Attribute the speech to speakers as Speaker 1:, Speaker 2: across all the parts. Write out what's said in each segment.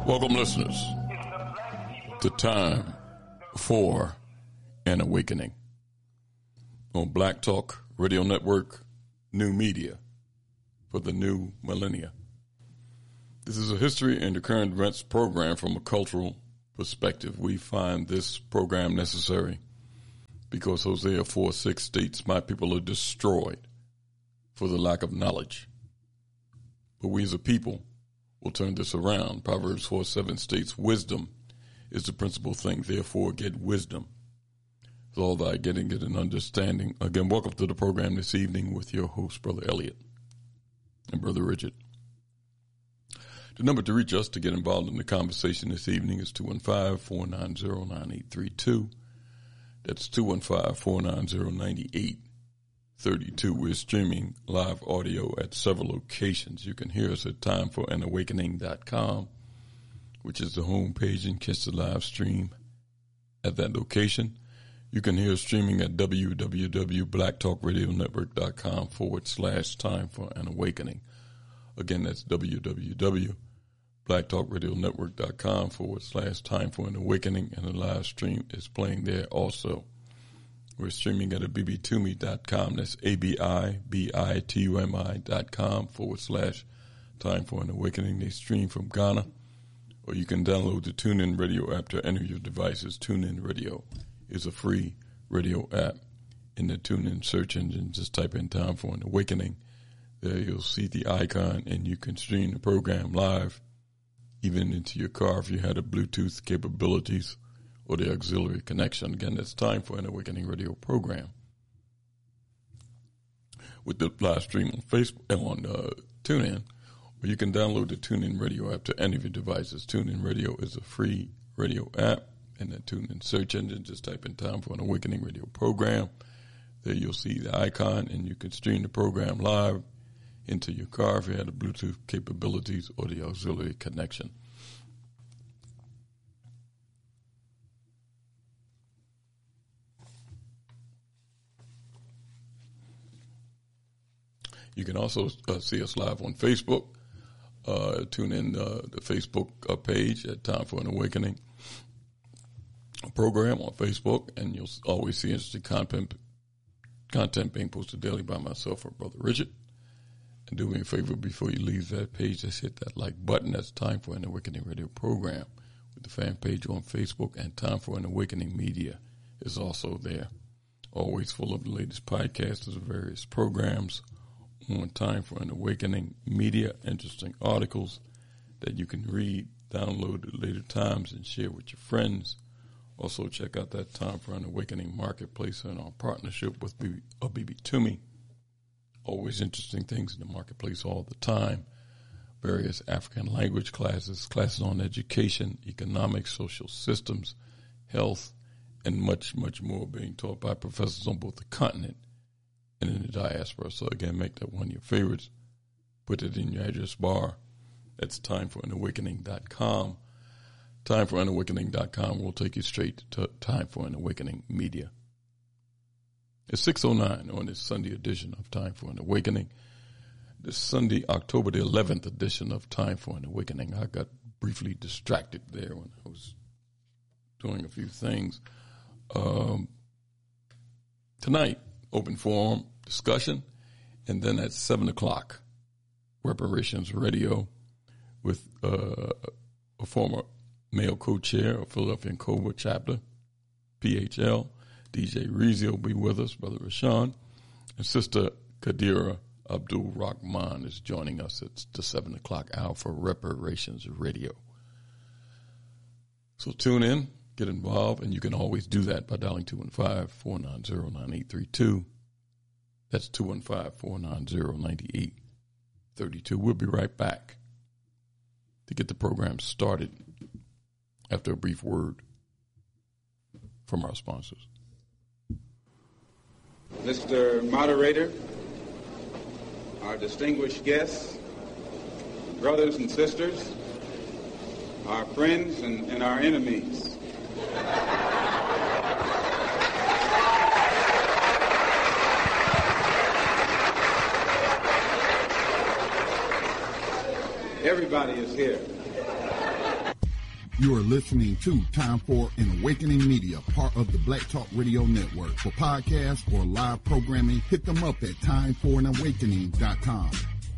Speaker 1: Welcome, listeners, to Time for an Awakening on Black Talk Radio Network, new media for the new millennia. This is a history and the current events program from a cultural perspective. We find this program necessary because Hosea 4:6 states, "My people are destroyed for the lack of knowledge." But we as a people will turn this around. Proverbs 4:7 states, "Wisdom is the principal thing, therefore get wisdom. With all thy getting, get an understanding." Again, welcome to the program this evening with your host, Brother Elliot and Brother Richard. The number to reach us to get involved in the conversation this evening is 215-490-9832. That's 215-490-9832. We're streaming live audio at several locations. You can hear us at timeforanawakening.com, which is the homepage, and catch the live stream at that location. You can hear us streaming at www.blacktalkradionetwork.com/timeforanawakening. Again, that's www.blacktalkradionetwork.com/timeforanawakening, and the live stream is playing there also. We're streaming at abitumi.com. That's abitumi.com/timeforanawakening. They stream from Ghana, or you can download the TuneIn Radio app to any of your devices. TuneIn Radio is a free radio app. In the TuneIn search engine, just type in Time for an Awakening. There you'll see the icon, and you can stream the program live, even into your car if you had a Bluetooth capabilities or the auxiliary connection. Again, it's Time for an Awakening radio program with the live stream on Facebook and on TuneIn, or you can download the TuneIn Radio app to any of your devices. TuneIn Radio is a free radio app. In the TuneIn search engine, just type in Time for an Awakening radio program. There you'll see the icon, and you can stream the program live into your car if you had the Bluetooth capabilities or the auxiliary connection. You can also see us live on Facebook. Tune in the Facebook page at Time for an Awakening program on Facebook, and you'll always see interesting content being posted daily by myself or Brother Richard. And do me a favor before you leave that page, just hit that like button. That's Time for an Awakening radio program with the fan page on Facebook, and Time for an Awakening media is also there. Always full of the latest podcasts of various programs on Time for an Awakening media, interesting articles that you can read, download at later times, and share with your friends. Also, check out that Time for an Awakening marketplace and our partnership with Abitumi. Always interesting things in the marketplace all the time. Various African language classes, classes on education, economics, social systems, health, and much, much more being taught by professors on both the continent and in the diaspora. So again, make that one of your favorites. Put it in your address bar. That's timeforanawakening.com. Timeforanawakening.com will take you straight to Time for an Awakening media. It's 6:09 on this Sunday edition of Time for an Awakening. This Sunday, October the 11th edition of Time for an Awakening. I got briefly distracted there when I was doing a few things. Tonight, open forum discussion, and then at 7 o'clock, Reparations Radio with a former male co-chair of Philadelphia and Cobra chapter, PHL. DJ Reezy will be with us, Brother Rashawn, and Sister Kadira Abdul Rahman is joining us at the 7 o'clock hour for Reparations Radio. So tune in, get involved, and you can always do that by dialing 215-490-9832. That's 215-490-9832. We'll be right back to get the program started after a brief word from our sponsors.
Speaker 2: Mr. Moderator, our distinguished guests, brothers and sisters, our friends and our enemies. Everybody is here.
Speaker 3: You are listening to Time for an Awakening Media, part of the Black Talk Radio Network. For podcasts or live programming, hit them up at timeforanawakening.com.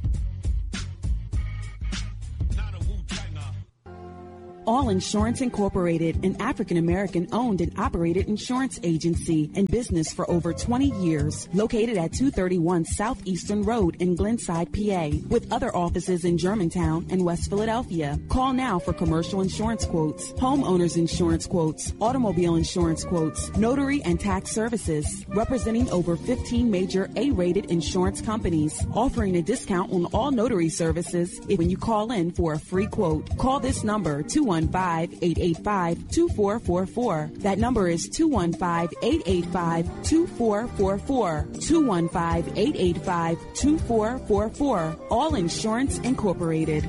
Speaker 4: All Insurance Incorporated, an African-American owned and operated insurance agency in business for over 20 years, located at 231 Southeastern Road in Glenside, PA, with other offices in Germantown and West Philadelphia. Call now for commercial insurance quotes, homeowners insurance quotes, automobile insurance quotes, notary and tax services, representing over 15 major A-rated insurance companies, offering a discount on all notary services when you call in for a free quote. Call this number, 215-885-2444. That number is 215-885-2444. 215-885-2444. All Insurance Incorporated.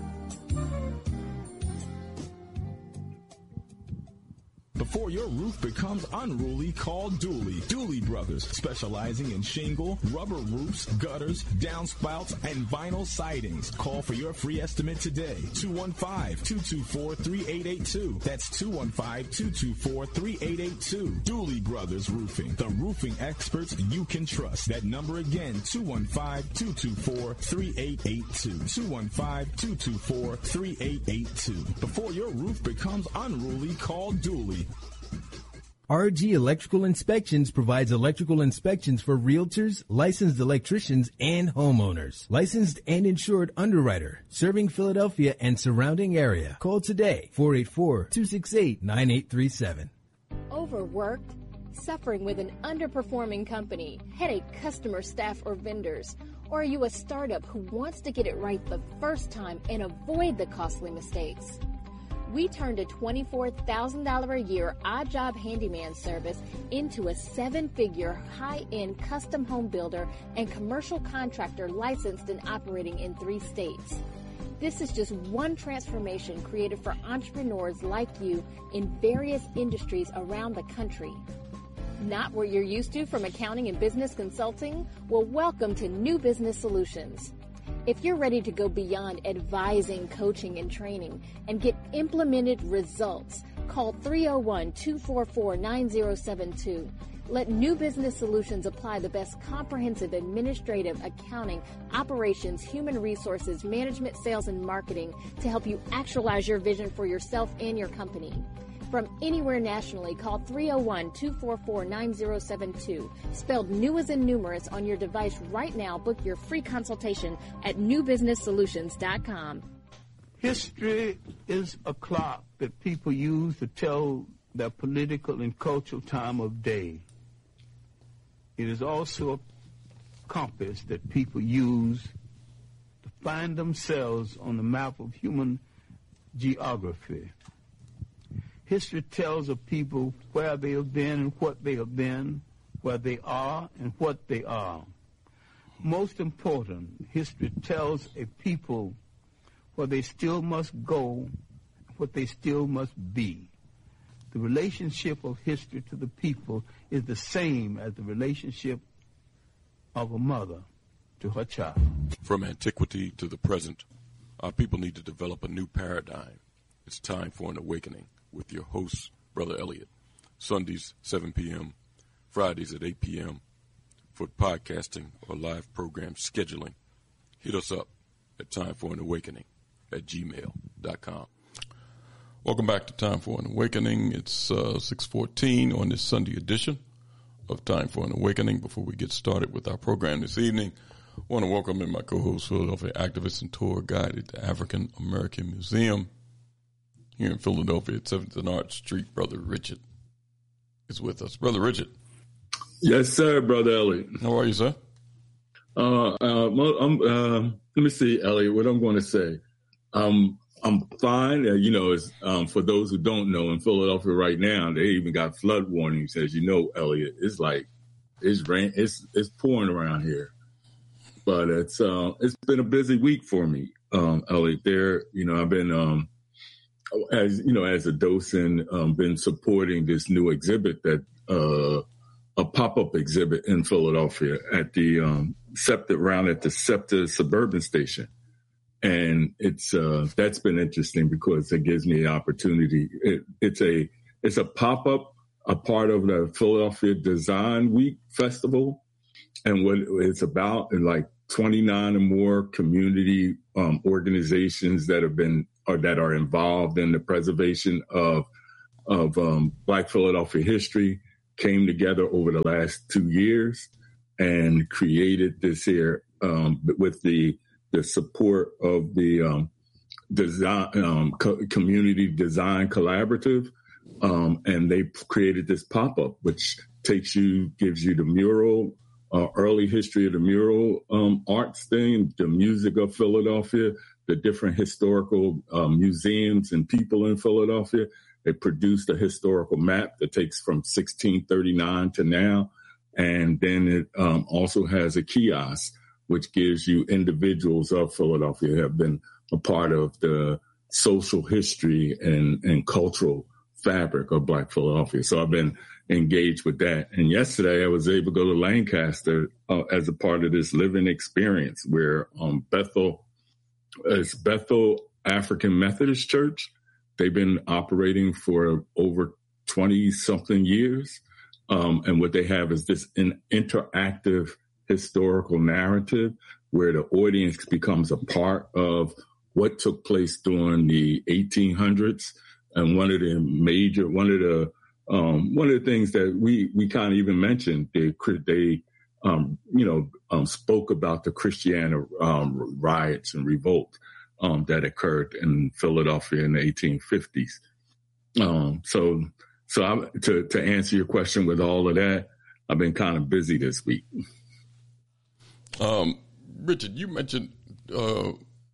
Speaker 5: Before your roof becomes unruly, call Dooley. Dooley Brothers, specializing in shingle, rubber roofs, gutters, downspouts, and vinyl sidings. Call for your free estimate today. 215-224-3882. That's 215-224-3882. Dooley Brothers Roofing, the roofing experts you can trust. That number again, 215-224-3882. 215-224-3882. Before your roof becomes unruly, call Dooley.
Speaker 6: RG Electrical Inspections provides electrical inspections for realtors, licensed electricians, and homeowners. Licensed and insured underwriter, serving Philadelphia and surrounding area. Call today, 484-268-9837.
Speaker 7: Overworked? Suffering with an underperforming company, headache customer, staff, or vendors? Or are you a startup who wants to get it right the first time and avoid the costly mistakes? We turned a $24,000 a year odd job handyman service into a 7-figure high-end custom home builder and commercial contractor licensed and operating in 3 states. This is just one transformation created for entrepreneurs like you in various industries around the country. Not what you're used to from accounting and business consulting? Well, welcome to New Business Solutions. If you're ready to go beyond advising, coaching, and training and get implemented results, call 301-244-9072. Let New Business Solutions apply the best comprehensive administrative, accounting, operations, human resources, management, sales, and marketing to help you actualize your vision for yourself and your company. From anywhere nationally, call 301-244-9072. Spelled new as in numerous on your device right now. Book your free consultation at newbusinesssolutions.com.
Speaker 8: History is a clock that people use to tell their political and cultural time of day. It is also a compass that people use to find themselves on the map of human geography. History tells of people where they have been and what they have been, where they are and what they are. Most important, history tells a people where they still must go, what they still must be. The relationship of history to the people is the same as the relationship of a mother to her child.
Speaker 1: From antiquity to the present, our people need to develop a new paradigm. It's time for an awakening with your host, Brother Elliott. Sundays, 7 p.m., Fridays at 8 p.m. For podcasting or live program scheduling, hit us up at timeforanawakening@gmail.com. Welcome back to Time for an Awakening. It's 6:14 on this Sunday edition of Time for an Awakening. Before we get started with our program this evening, I want to welcome in my co-host, Philadelphia activist and tour guide at the African American Museum here in Philadelphia at 7th and Arch Street. Brother Richard is with us. Brother Richard.
Speaker 9: Yes, sir, Brother Elliott.
Speaker 1: How are you, sir?
Speaker 9: Let me see, Elliott, what I'm going to say. I'm fine. It's, for those who don't know, in Philadelphia right now, they even got flood warnings, as you know, Elliott. It's like it's pouring around here. But it's been a busy week for me, Elliott. I've been as a docent, been supporting this new exhibit that a pop-up exhibit in Philadelphia at the SEPTA Suburban Station. And it's that's been interesting because it gives me the opportunity. It's a pop-up, a part of the Philadelphia Design Week Festival. And what it's about is like 29 or more community organizations that have been or that are involved in the preservation of Black Philadelphia history came together over the last 2 years and created this here with the support of the design community design collaborative, and they created this pop-up which gives you the mural, early history of the mural arts thing, the music of Philadelphia, the different historical museums and people in Philadelphia. They produced a historical map that takes from 1639 to now, and then it also has a kiosk which gives you individuals of Philadelphia who have been a part of the social history and cultural fabric of Black Philadelphia. So I've been engaged with that. And yesterday I was able to go to Lancaster as a part of this living experience where Bethel African Methodist Church. They've been operating for over 20-something years. And what they have is this interactive historical narrative where the audience becomes a part of what took place during the 1800s. And one of the things that we kind of even mentioned, they spoke about the Christiana riots and revolt that occurred in Philadelphia in the 1850s. To answer your question with all of that, I've been kind of busy this week.
Speaker 1: Richard, you mentioned a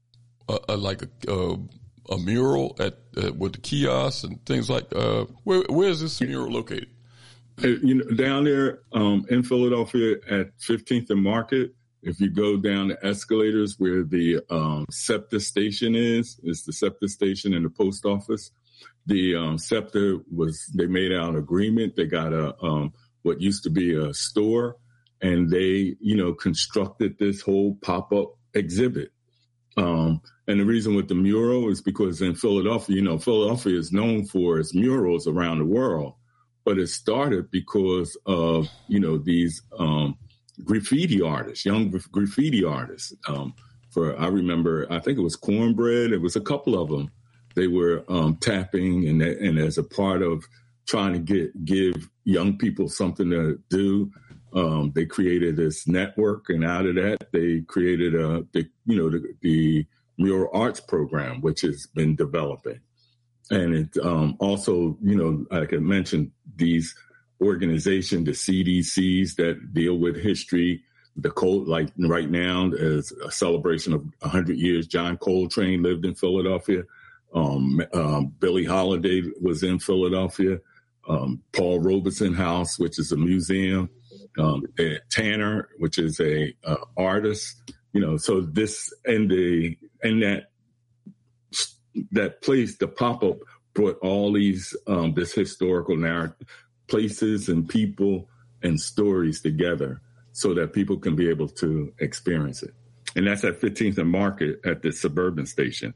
Speaker 1: mural at with the kiosks and things like. Where is this mural located?
Speaker 9: Down there in Philadelphia at 15th and Market. If you go down the escalators where the SEPTA station is, it's the SEPTA station in the post office. The SEPTA they made out an agreement. They got what used to be a store, and they, constructed this whole pop-up exhibit. And the reason with the mural is because in Philadelphia, Philadelphia is known for its murals around the world, but it started because of, these graffiti artists, young graffiti artists. I remember, I think it was Cornbread. It was a couple of them. They were tapping, and as a part of trying to give young people something to do, they created this network, and out of that, they created the mural arts program, which has been developing. And it also, like I mentioned, these organizations, the CDCs that deal with history, like right now is a celebration of 100 years. John Coltrane lived in Philadelphia. Billie Holiday was in Philadelphia. Paul Robeson House, which is a museum. Tanner, which is a artist. So this and that place, the pop-up brought all these this historical narrative, places and people and stories together so that people can be able to experience it. And that's at 15th and Market at the suburban station.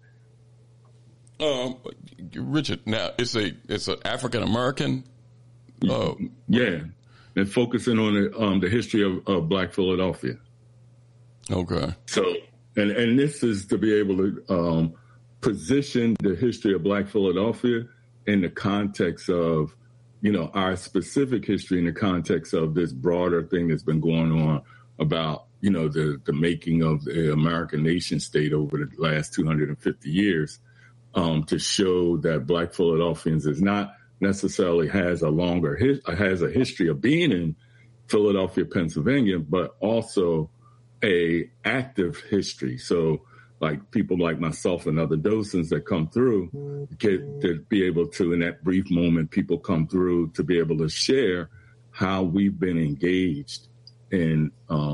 Speaker 1: Richard, now it's an African American.
Speaker 9: Yeah, and focusing on the history of Black Philadelphia. Okay. So, and this is to be able to position the history of Black Philadelphia in the context of, our specific history in the context of this broader thing that's been going on about, the making of the American nation state over the last 250 years, to show that Black Philadelphians is not necessarily has a history of being in Philadelphia, Pennsylvania, but also a active history. So like people like myself and other docents that come through get to be able to, in that brief moment, people come through to be able to share how we've been engaged in,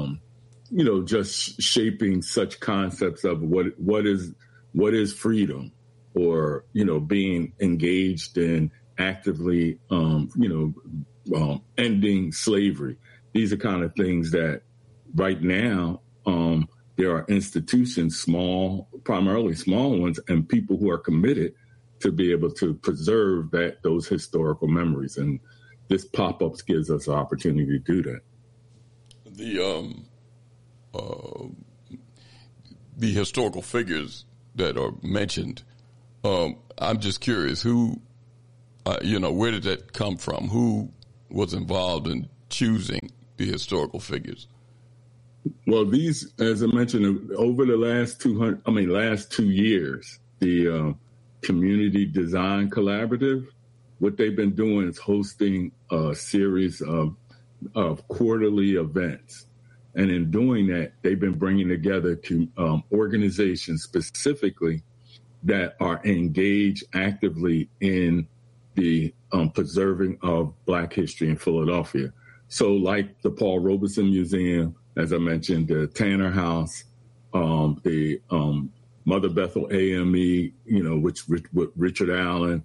Speaker 9: just shaping such concepts of what is freedom, or, being engaged in actively, ending slavery. These are kind of things that right now, there are institutions, small primarily small ones, and people who are committed to be able to preserve those historical memories. And this pop-ups gives us an opportunity to do that.
Speaker 1: The historical figures that are mentioned, I'm just curious, who, where did that come from? Who was involved in choosing the historical figures?
Speaker 9: Well, these, as I mentioned, over the last 2 years, the Community Design Collaborative, what they've been doing is hosting a series of quarterly events. And in doing that, they've been bringing together organizations specifically that are engaged actively in the preserving of Black history in Philadelphia. So like the Paul Robeson Museum, as I mentioned, the Tanner House, the Mother Bethel AME, which with Richard Allen,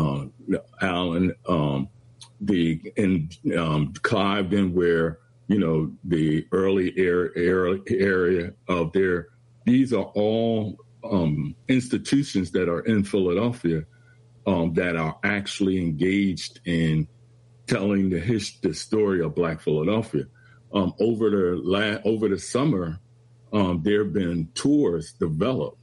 Speaker 9: Cliveden, where, the early area of these are all institutions that are in Philadelphia that are actually engaged in telling the story of Black Philadelphia. Over the summer, there have been tours developed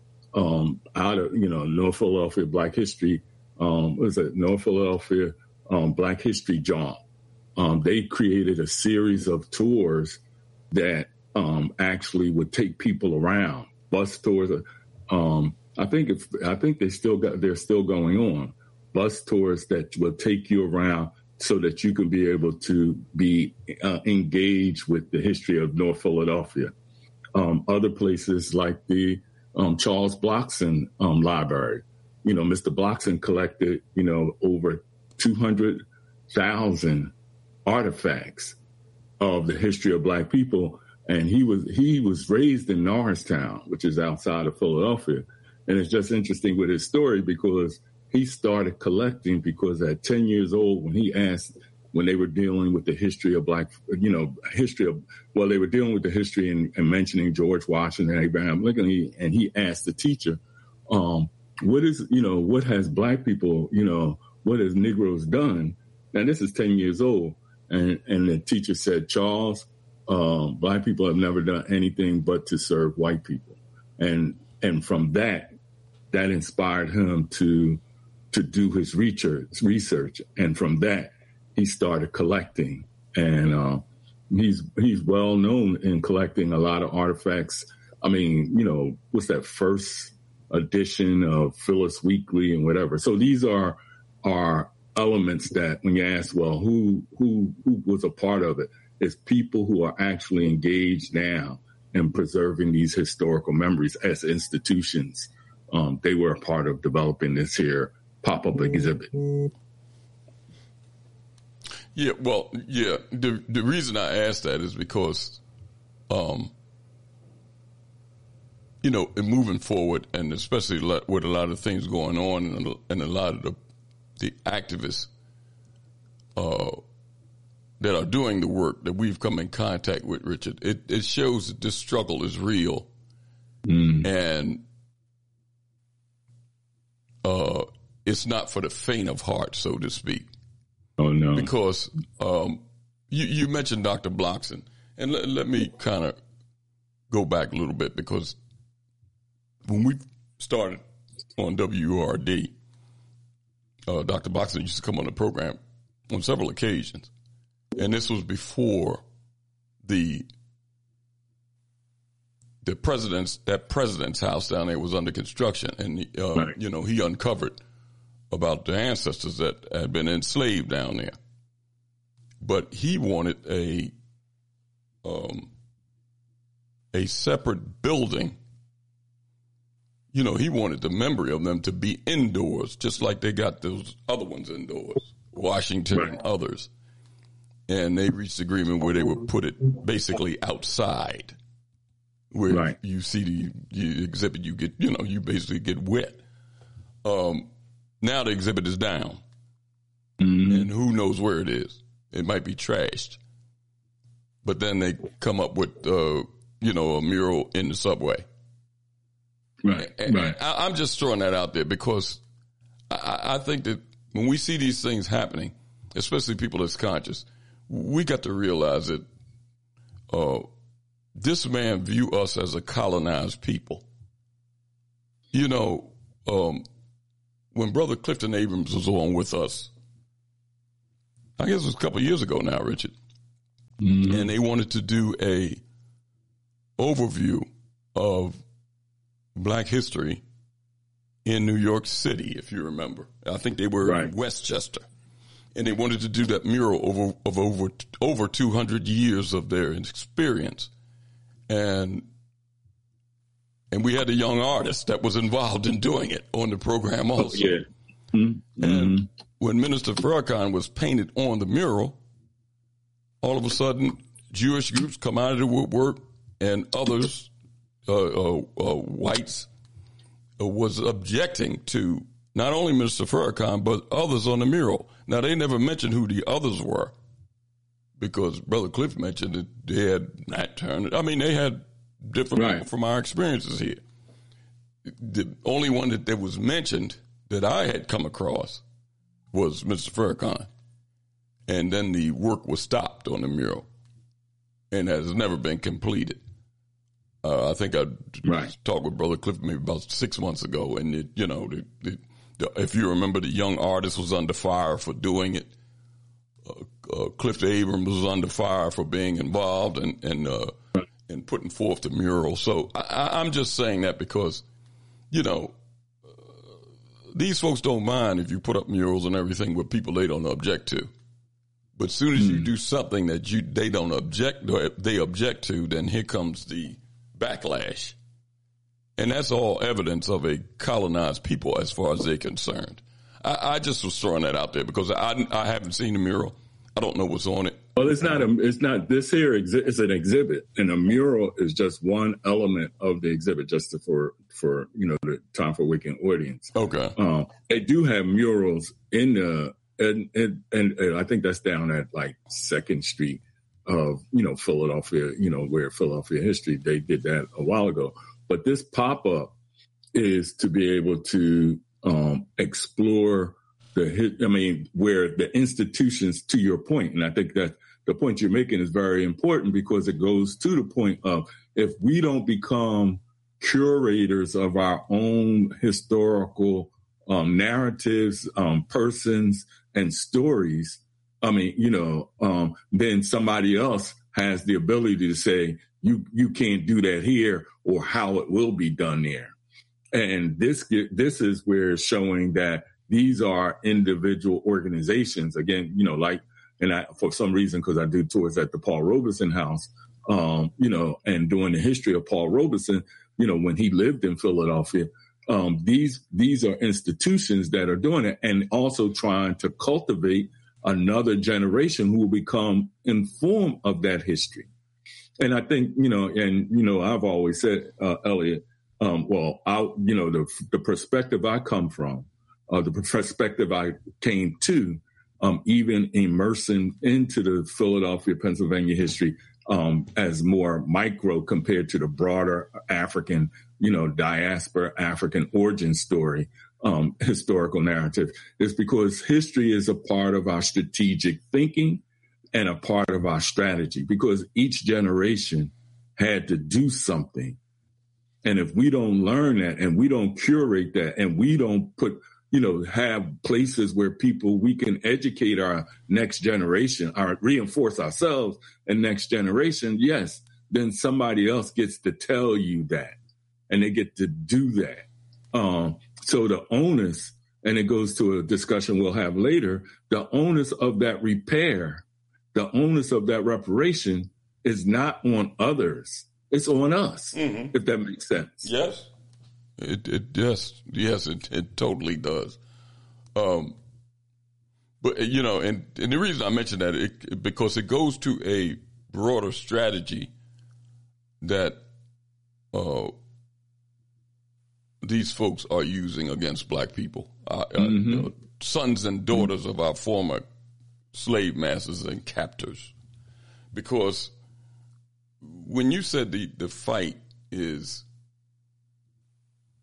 Speaker 9: out of North Philadelphia Black History. North Philadelphia Black History Jaunt. They created a series of tours that actually would take people around, bus tours. I think they're still going on, bus tours that will take you around so that you can be able to be engaged with the history of North Philadelphia. Other places like the Charles Blockson Library. Mr. Blockson collected, over 200,000 artifacts of the history of Black people. And he was raised in Norristown, which is outside of Philadelphia. And it's just interesting with his story because he started collecting because at 10 years old, when they were dealing with the history of Black, they were dealing with the history and mentioning George Washington, Abraham Lincoln, and he asked the teacher, what has Black people, what has Negroes done? Now, this is 10 years old. And the teacher said, Charles, Black people have never done anything but to serve white people. And from that inspired him to do his research. And from that, he started collecting. And he's well known in collecting a lot of artifacts. I mean, what's that first edition of Phyllis Weekly and whatever. So these are elements that when you ask, well, who was a part of it, it's people who are actually engaged now in preserving these historical memories as institutions. They were a part of developing this here pop-up exhibit.
Speaker 1: Yeah, well, yeah. The reason I asked that is because, in moving forward, and especially with a lot of things going on, and a lot of the activists that are doing the work that we've come in contact with, Richard, it shows that this struggle is real, and it's not for the faint of heart, so to speak.
Speaker 9: Oh, no.
Speaker 1: Because you mentioned Dr. Blockson, and let me kind of go back a little bit, because when we started on WURD, Dr. Blockson used to come on the program on several occasions, and this was before the president's house down there was under construction, and right. He uncovered about the ancestors that had been enslaved down there, but he wanted a separate building. He wanted the memory of them to be indoors, just like they got those other ones indoors, Washington right. and others. And they reached agreement where they would put it basically outside, where right. you see the exhibit, you get, you basically get wet. Now the exhibit is down, and who knows where it is. It might be trashed. But then they come up with, a mural in the subway.
Speaker 9: Right.
Speaker 1: I'm just throwing that out there because I think that when we see these things happening, especially people that's conscious, we got to realize that this man view us as a colonized people. You know, when Brother Clifton Abrams was on with us, I guess it was a couple of years ago now, Richard, and they wanted to do a overview of Black history in New York City, if you remember. I think they were in Westchester. And they wanted to do that mural of over 200 years of their experience. And we had a young artist that was involved in doing it on the program also.
Speaker 9: Oh, yeah. Mm-hmm.
Speaker 1: And when Minister Farrakhan was painted on the mural, all of a sudden Jewish groups come out of the woodwork and others, whites, was objecting to not only Minister Farrakhan, but others on the mural. Now, they never mentioned who the others were because Brother Cliff mentioned that they had Nat Turner. I mean, they had different people from our experiences here. The only one that was mentioned that I had come across was Mr. Farrakhan. And then the work was stopped on the mural and has never been completed. I think I talked with Brother Cliff maybe about 6 months ago, and if you remember, the young artist was under fire for doing it. Cliff Abrams was under fire for being involved and putting forth the mural. So I'm just saying that because, these folks don't mind if you put up murals and everything with people they don't object to. But as soon as you do something that they don't object to, then here comes the backlash. And that's all evidence of a colonized people as far as they're concerned. I just was throwing that out there because I haven't seen the mural. I don't know what's on it.
Speaker 9: Well, it's not this here. It's an exhibit, and a mural is just one element of the exhibit, just for the Time for Waking audience.
Speaker 1: Okay.
Speaker 9: They do have murals in the, and I think that's down at like 2nd Street of, Philadelphia, where Philadelphia history, they did that a while ago. But this pop-up is to be able to explore where the institutions, to your point, and I think that the point you're making is very important because it goes to the point of if we don't become curators of our own historical narratives, persons, and stories, then somebody else has the ability to say, you can't do that here or how it will be done there. And this is where it's showing that these are individual organizations. Again, for some reason, because I do tours at the Paul Robeson House, and doing the history of Paul Robeson, when he lived in Philadelphia, these are institutions that are doing it and also trying to cultivate another generation who will become informed of that history. And I think, I've always said, Elliot, the perspective I come from, the perspective I came to, even immersing into the Philadelphia, Pennsylvania history as more micro compared to the broader African, diaspora, African origin story, historical narrative, is because history is a part of our strategic thinking and a part of our strategy, because each generation had to do something. And if we don't learn that and we don't curate that and we don't have places where we can educate our next generation, or reinforce ourselves and next generation, yes, then somebody else gets to tell you that and they get to do that. So the onus, and it goes to a discussion we'll have later, the onus of that repair, the onus of that reparation is not on others. It's on us, if that makes sense.
Speaker 1: Yes. It totally does. But and the reason I mention that because it goes to a broader strategy that these folks are using against black people, sons and daughters of our former slave masters and captors. Because when you said the fight is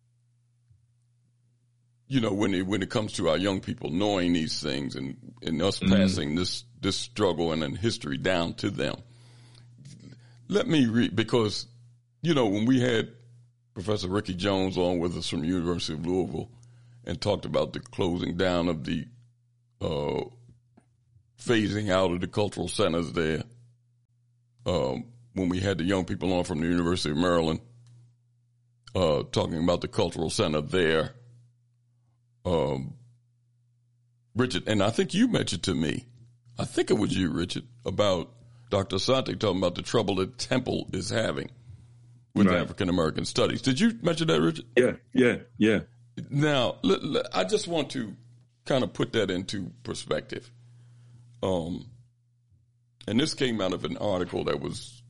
Speaker 1: you know, when it comes to our young people knowing these things and us passing this struggle and history down to them. Let me read, because, you know, when we had Professor Ricky Jones on with us from the University of Louisville and talked about the closing down of the phasing out of the cultural centers there, when we had the young people on from the University of Maryland talking about the cultural center there, Richard, and I think you mentioned to me, I think it was you, Richard, about Dr. Asante talking about the trouble that Temple is having with African American studies. Did you mention that, Richard?
Speaker 9: Yeah.
Speaker 1: Now, I just want to kind of put that into perspective. And this came out of an article that was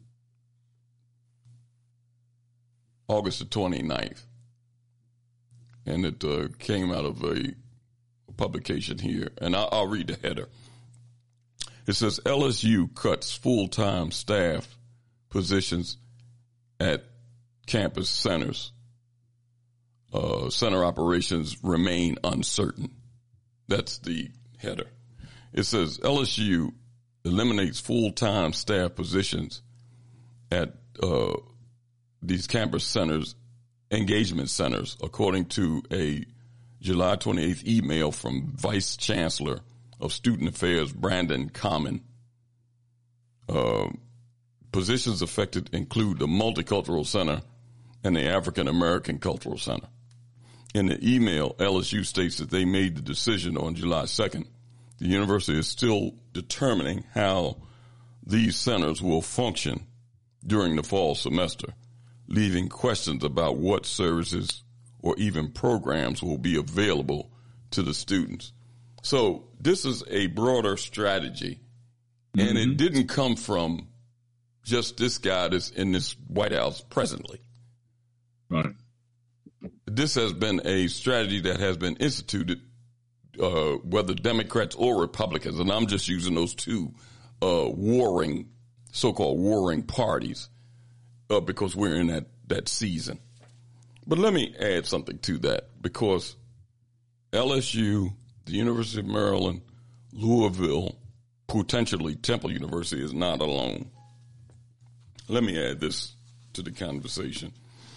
Speaker 1: August the 29th. And it came out of a publication here. And I'll read the header. It says, LSU cuts full-time staff positions at campus centers. Center operations remain uncertain. That's the header. It says, LSU eliminates full-time staff positions at these campus centers, engagement centers, according to a July 28th email from Vice Chancellor of Student Affairs, Brandon Common. Positions affected include the Multicultural Center and the African American Cultural Center. In the email, LSU states that they made the decision on July 2nd. The university is still determining how these centers will function during the fall semester, leaving questions about what services or even programs will be available to the students. So this is a broader strategy, and it didn't come from just this guy that's in this White House presently.
Speaker 9: Right.
Speaker 1: This has been a strategy that has been instituted, whether Democrats or Republicans, and I'm just using those two so-called warring parties, because we're in that season. But let me add something to that, because LSU, the University of Maryland, Louisville, potentially Temple University is not alone. Let me add this to the conversation.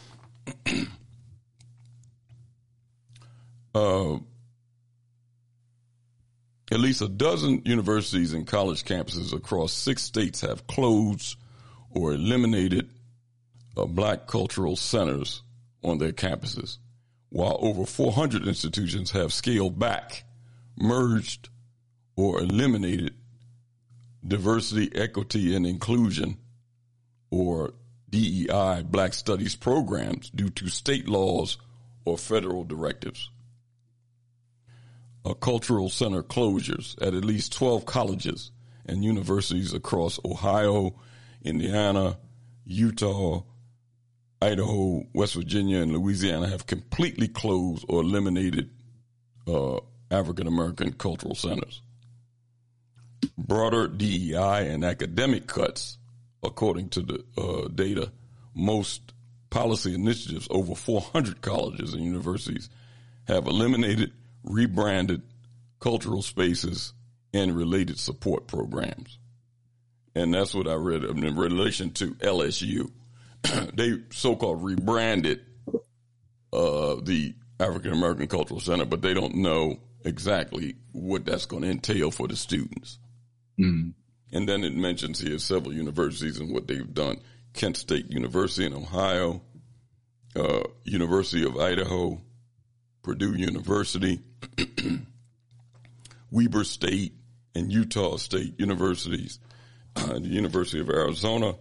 Speaker 1: At least a dozen universities and college campuses across 6 states have closed or eliminated black cultural centers on their campuses, while over 400 institutions have scaled back, merged, or eliminated diversity, equity, and inclusion, or DEI, Black Studies programs due to state laws or federal directives. Cultural center closures at least 12 colleges and universities across Ohio, Indiana, Utah, Idaho, West Virginia, and Louisiana have completely closed or eliminated African American cultural centers. Broader DEI and academic cuts, according to the data, most policy initiatives, over 400 colleges and universities have eliminated, rebranded cultural spaces and related support programs. And that's what I read in relation to LSU. They so-called rebranded the African American Cultural Center, but they don't know exactly what that's going to entail for the students. And then it mentions here several universities and what they've done. Kent State University in Ohio, University of Idaho, Purdue University, Weber State and Utah State Universities, the University of Arizona.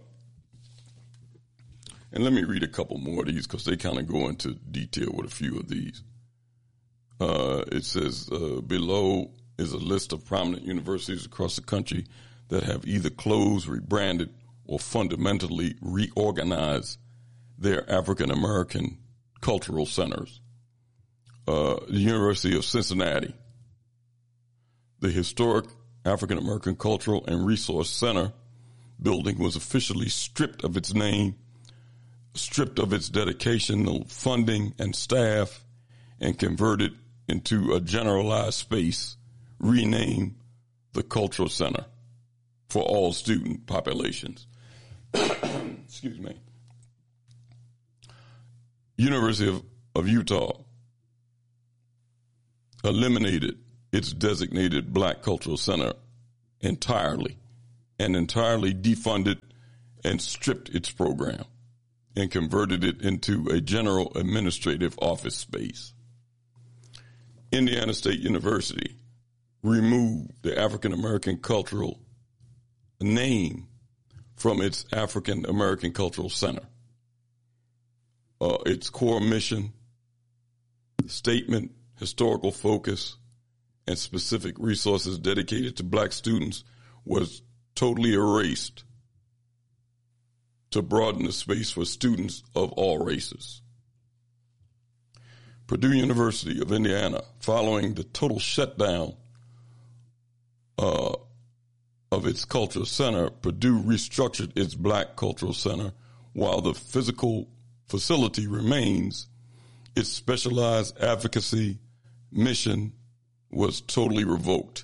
Speaker 1: And let me read a couple more of these because they kind of go into detail with a few of these. It says below is a list of prominent universities across the country that have either closed, rebranded, or fundamentally reorganized their African American cultural centers. The University of Cincinnati, the historic African American Cultural and Resource Center building was officially stripped of its name, stripped of its dedicational funding and staff, and converted into a generalized space renamed the Cultural Center for all student populations. Excuse me. University of Utah eliminated its designated Black Cultural Center entirely and entirely defunded and stripped its program and converted it into a general administrative office space. Indiana State University removed the African American Cultural name from its African American Cultural Center. Its core mission, statement, historical focus, and specific resources dedicated to Black students was totally erased to broaden the space for students of all races. Purdue University of Indiana, following the total shutdown of its cultural center, Purdue restructured its Black Cultural Center. While the physical facility remains, its specialized advocacy mission was totally revoked.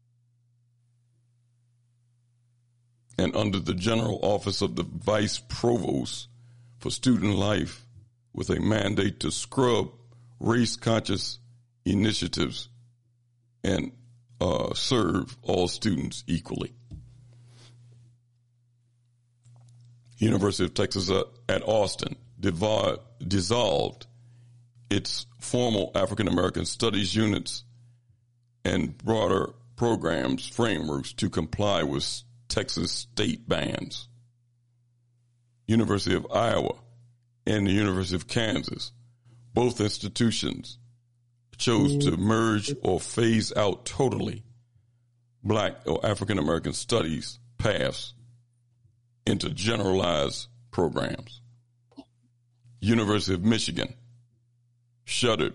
Speaker 1: And under the general office of the Vice Provost for Student Life, with a mandate to scrub race-conscious initiatives and serve all students equally. University of Texas at Austin dissolved its formal African American studies units and broader programs frameworks to comply with Texas state bans. University of Iowa and the University of Kansas, both institutions chose to merge or phase out totally Black or African American studies paths into generalized programs. University of Michigan shuttered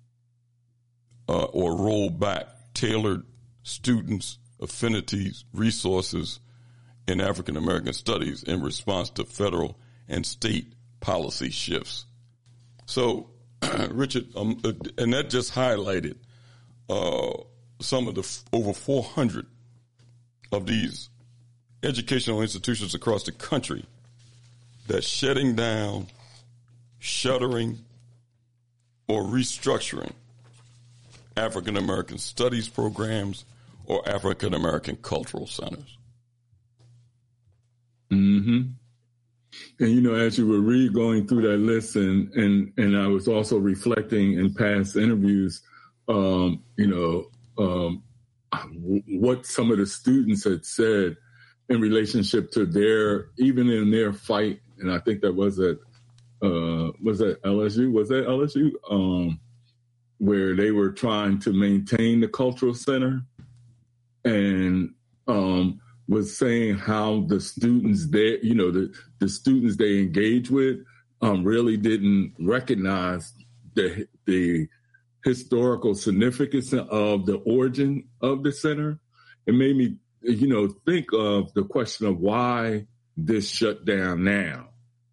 Speaker 1: or rolled back tailored students' affinities, resources in African American studies in response to federal and state policy shifts. So, Richard, and that just highlighted some of the over 400 of these educational institutions across the country that shutting down, shuttering, or restructuring African American studies programs or African American cultural centers.
Speaker 9: Mm-hmm. And, you know, as you were going through that list and I was also reflecting in past interviews, what some of the students had said in relationship to even in their fight, and I think that was at LSU? Was that LSU? Where they were trying to maintain the cultural center and was saying how the students there, you know, the students they engage with really didn't recognize the historical significance of the origin of the center. It made me, you know, think of the question of why this shut down now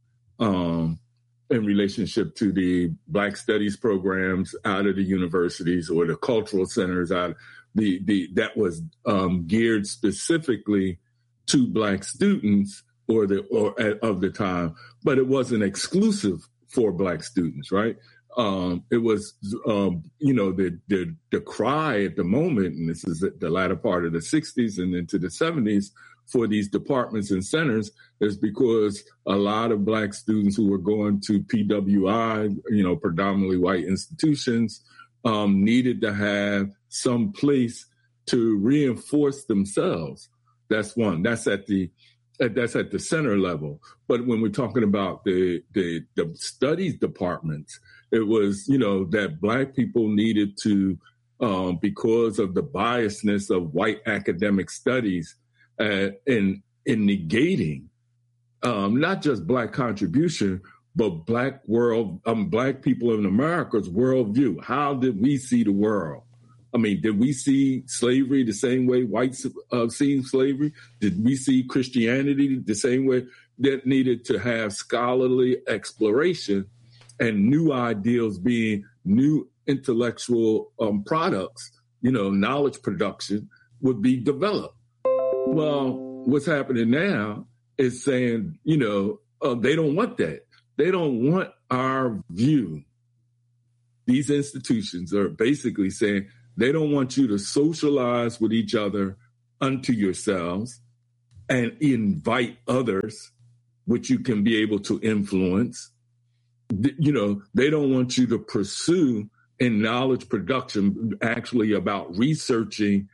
Speaker 9: in relationship to the Black studies programs out of the universities or the cultural centers out that was geared specifically to Black students of the time, but it wasn't exclusive for Black students, right? It was, the cry at the moment, and this is the latter part of the 60s and into the 70s, for these departments and centers is because a lot of Black students who were going to PWI, you know, predominantly white institutions, needed to have some place to reinforce themselves. That's one. That's at the center level. But when we're talking about the studies departments, it was, you know, that Black people needed to, because of the biasness of white academic studies, in negating not just Black contribution, but Black people in America's worldview. How did we see the world? I mean, did we see slavery the same way whites seen slavery? Did we see Christianity the same way? That needed to have scholarly exploration and new ideals being new intellectual products, knowledge production would be developed. Well, what's happening now is saying, they don't want that. They don't want our view. These institutions are basically saying they don't want you to socialize with each other unto yourselves and invite others, which you can be able to influence. They don't want you to pursue in knowledge production, actually about researching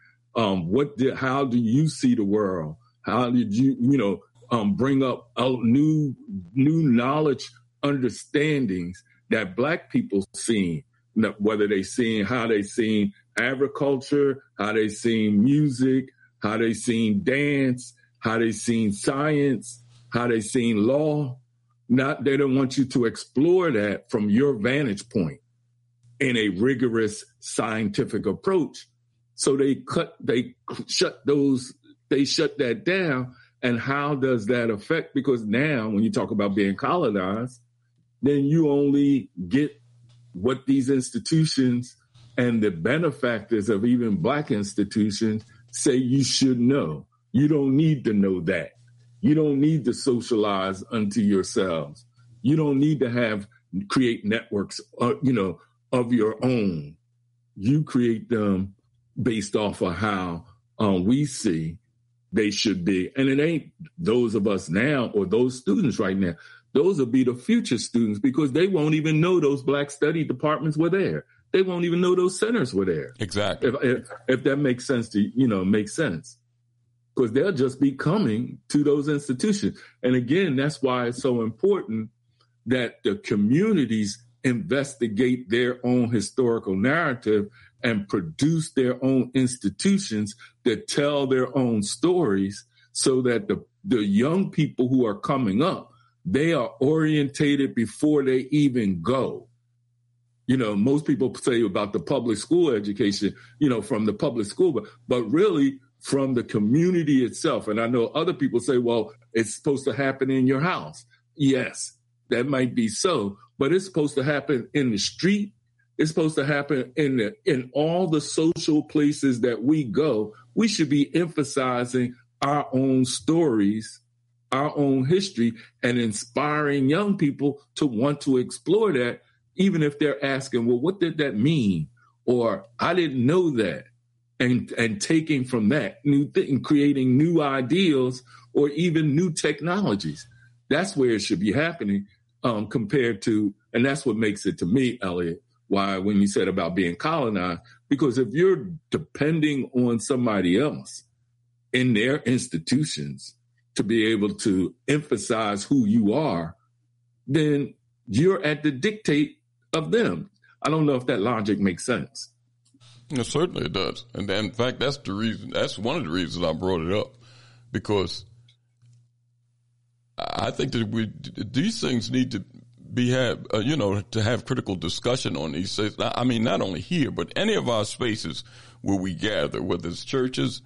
Speaker 9: how do you see the world? How did you, bring up new knowledge understandings that Black people seen, whether they seen how they seen agriculture, how they seen music, how they seen dance, how they seen science, how they seen law. They don't want you to explore that from your vantage point in a rigorous scientific approach. So they shut that down. And how does that affect? Because now when you talk about being colonized, then you only get what these institutions and the benefactors of even Black institutions say you should know. You don't need to know that. You don't need to socialize unto yourselves. You don't need to create networks, of your own. You create them based off of how we see they should be. And it ain't those of us now or those students right now. Those will be the future students because they won't even know those Black study departments were there. They won't even know those centers were there.
Speaker 1: Exactly.
Speaker 9: If that makes sense to, make sense. Because they'll just be coming to those institutions. And again, that's why it's so important that the communities investigate their own historical narrative and produce their own institutions that tell their own stories so that the young people who are coming up, they are orientated before they even go. Most people say about the public school education, from the public school, but really from the community itself. And I know other people say, well, it's supposed to happen in your house. Yes, that might be so, but it's supposed to happen in the street. It's supposed to happen in all the social places that we go. We should be emphasizing our own stories, our own history, and inspiring young people to want to explore that, even if they're asking, well, what did that mean? Or I didn't know that. And taking from that new thing, creating new ideals or even new technologies. That's where it should be happening compared to, and that's what makes it to me, Elliot, why when you said about being colonized, because if you're depending on somebody else in their institutions to be able to emphasize who you are, then you're at the dictate of them. I don't know if that logic makes sense.
Speaker 1: Yeah, certainly it does. And in fact, that's one of the reasons I brought it up, because I think that these things need to to have critical discussion on these things. I mean, not only here, but any of our spaces where we gather, whether it's churches,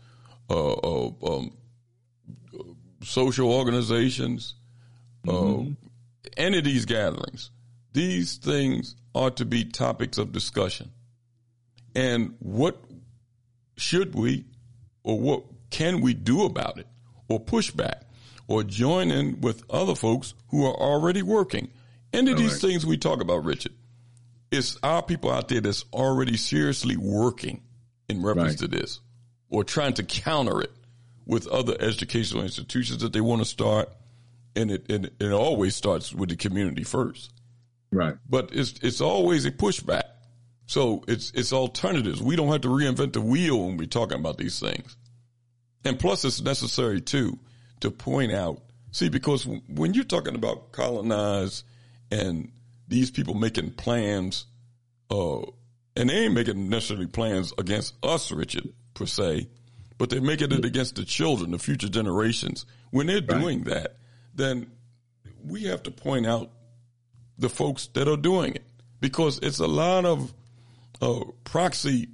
Speaker 1: social organizations, any of these gatherings, these things ought to be topics of discussion. And what should we or what can we do about it, or push back, or join in with other folks who are already working? Any of these things we talk about, Richard, it's our people out there that's already seriously working in reference to this, or trying to counter it with other educational institutions that they want to start. And it always starts with the community first.
Speaker 9: Right.
Speaker 1: But it's always a pushback. So it's alternatives. We don't have to reinvent the wheel when we're talking about these things. And plus it's necessary too to point out, because when you're talking about colonize and these people making plans, and they ain't making necessarily plans against us, Richard, per se, but they're making it against the children, the future generations. When they're doing that, then we have to point out the folks that are doing it, because it's a lot of proxy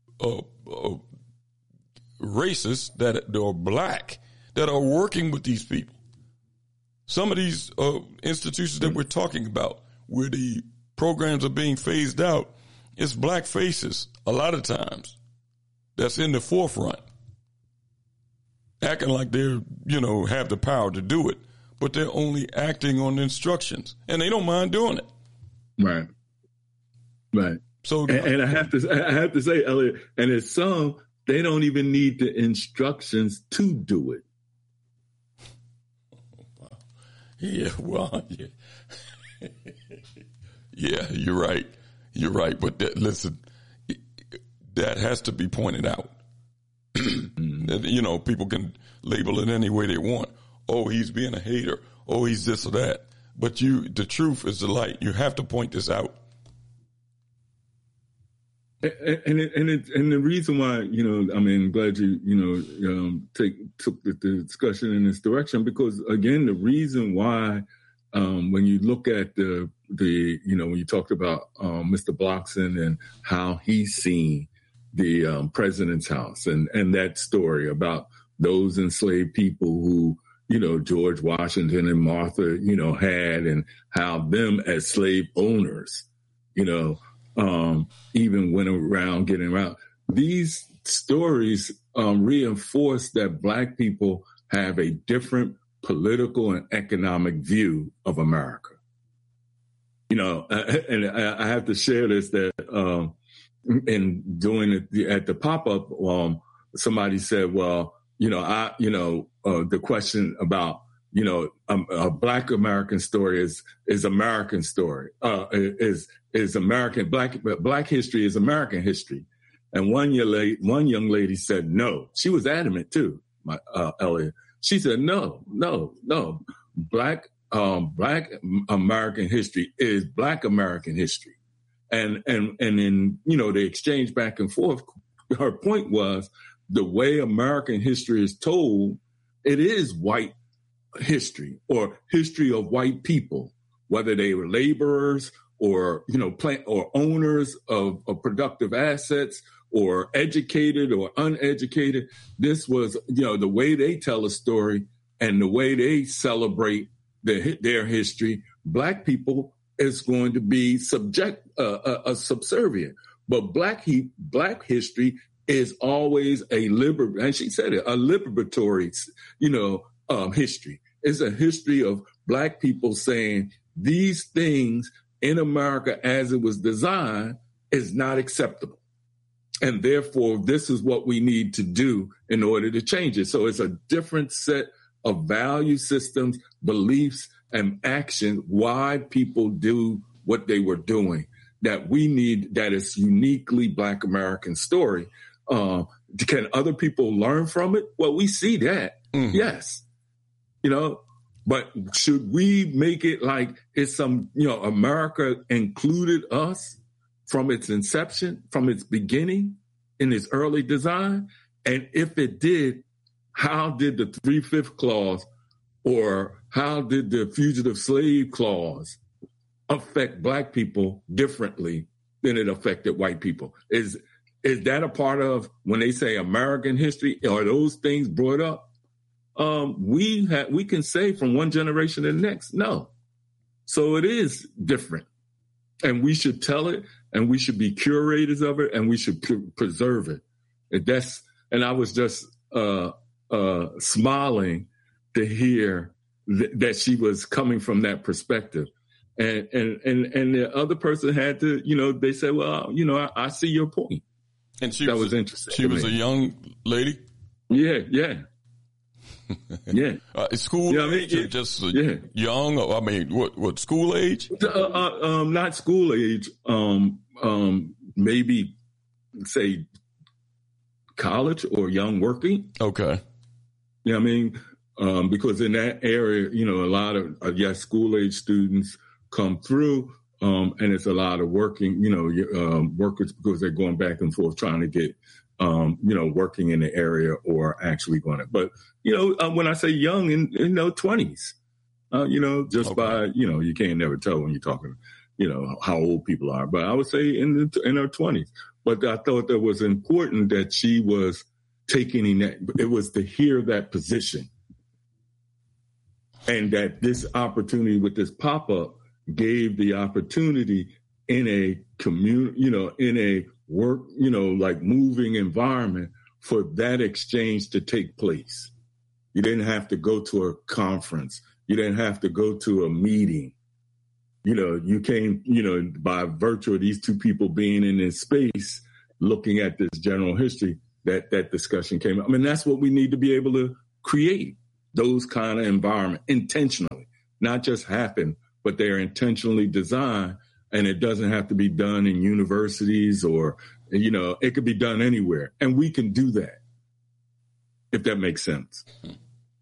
Speaker 1: racists that are black that are working with these people. Some of these institutions that we're talking about, where the programs are being phased out it's black faces a lot of times that's in the forefront, acting like they're, have the power to do it, but they're only acting on instructions, and they don't mind doing it.
Speaker 9: Right. So, and I have to say, Elliot, and it's some, they don't even need the instructions to do it.
Speaker 1: Yeah, well, yeah. Yeah, you're right. You're right. But listen, that has to be pointed out. People can label it any way they want. Oh, he's being a hater. Oh, he's this or that. But the truth is the light. You have to point this out.
Speaker 9: And the reason why, I'm glad you, took the discussion in this direction, because again, the reason why, when you look at when you talked about Mr. Blockson and how he's seen the president's house and that story about those enslaved people who, George Washington and Martha, had, and how them as slave owners, even went around getting around. These stories reinforce that Black people have a different political and economic view of America. And I have to share this, that in doing it at the pop-up, somebody said, well, the question about, a Black American story is American story, is American, Black history is American history. And one young lady said, no. She was adamant too, Elliot. She said, no. Black American history is Black American history. And in, the exchange back and forth, her point was the way American history is told, it is white history or history of white people, whether they were laborers or, or owners of productive assets or educated or uneducated. This was, the way they tell a story and the way they celebrate their history. Black people is going to be subservient, but Black history is always and she said it, a liberatory, history. It's a history of Black people saying these things in America as it was designed is not acceptable. And therefore, this is what we need to do in order to change it. So it's a different set of value systems, beliefs, and action, why people do what they were doing, that we need, that is uniquely Black American story. Can other people learn from it? Well, we see that, yes. But should we make it like it's some, America included us from its inception, from its beginning, in its early design? And if it did, how did the 3/5 clause or how did the fugitive slave clause affect Black people differently than it affected white people? Is that a part of when they say American history? Are those things brought up? We can say from one generation to the next, no. So it is different. And we should tell it, and we should be curators of it, and we should preserve it. And I was just smiling to hear that she was coming from that perspective. And the other person had to, they said, well, I see your point.
Speaker 1: And
Speaker 9: that was interesting.
Speaker 1: She was a young lady?
Speaker 9: Yeah. Yeah.
Speaker 1: School age or just young? Or, what school age?
Speaker 9: Not school age. Maybe say college or young working.
Speaker 1: Okay.
Speaker 9: Because in that area, a lot of, school age students come through, and it's a lot of working, workers, because they're going back and forth trying to get, working in the area or actually going to. But, when I say young, in 20s, just by, you can't never tell when you're talking, how old people are. But I would say in her 20s. But I thought that was important that she was taking that. It was to hear that position. And that this opportunity with this pop-up gave the opportunity in a community, in a work, like moving environment for that exchange to take place. You didn't have to go to a conference. You didn't have to go to a meeting. You came, by virtue of these two people being in this space, looking at this general history, that discussion came up. I mean, that's what we need to be able to create, those kind of environment intentionally, not just happen, but they're intentionally designed. And it doesn't have to be done in universities or, it could be done anywhere. And we can do that, if that makes sense.